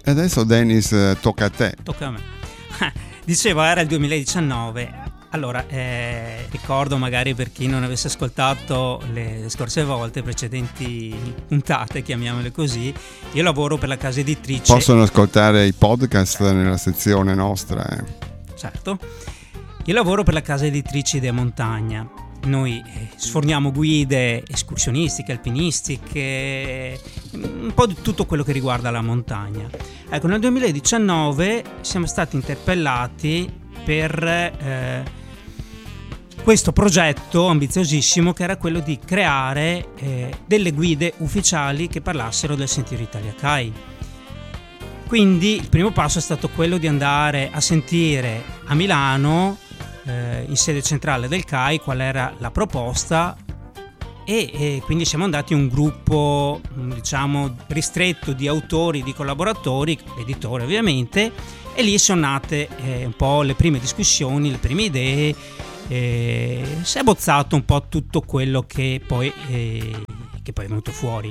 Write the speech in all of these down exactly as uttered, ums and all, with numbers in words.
E adesso Dennis tocca a te. Tocca a me. Dicevo, era il duemiladiciannove. Allora, eh, ricordo magari per chi non avesse ascoltato le, le scorse volte, precedenti puntate, chiamiamole così, io lavoro per la casa editrice. Possono ascoltare i podcast nella sezione nostra. Eh. Certo. Io lavoro per la casa editrice Idea Montagna. Noi eh, sforniamo guide escursionistiche, alpinistiche, un po' di tutto quello che riguarda la montagna. Ecco, nel duemiladiciannove siamo stati interpellati per eh, questo progetto ambiziosissimo, che era quello di creare eh, delle guide ufficiali che parlassero del Sentiero Italia CAI. Quindi il primo passo è stato quello di andare a sentire a Milano, eh, in sede centrale del CAI, qual era la proposta, e, e quindi siamo andati un gruppo, diciamo, ristretto di autori, di collaboratori, editore ovviamente, e lì sono nate eh, un po' le prime discussioni, le prime idee, eh, si è bozzato un po' tutto quello che poi, eh, che poi è venuto fuori.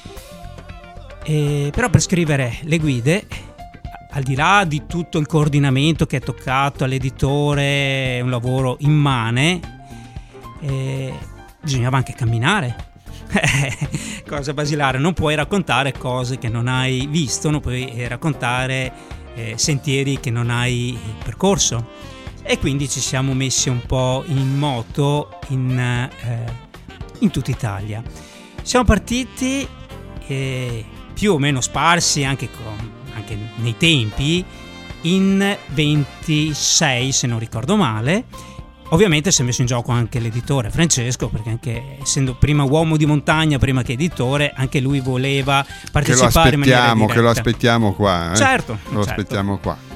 Eh, però per scrivere le guide, al di là di tutto il coordinamento che è toccato all'editore, un lavoro immane, eh, bisognava anche camminare. Cosa basilare, non puoi raccontare cose che non hai visto, non puoi raccontare eh, sentieri che non hai percorso, e quindi ci siamo messi un po' in moto in, eh, in tutta Italia. Siamo partiti eh, più o meno sparsi anche, con, anche nei tempi, in ventisei se non ricordo male. Ovviamente si è messo in gioco anche l'editore Francesco, perché anche essendo prima uomo di montagna, prima che editore, anche lui voleva partecipare in maniera diretta. Che lo aspettiamo qua. Eh? Certo. Lo certo. aspettiamo qua.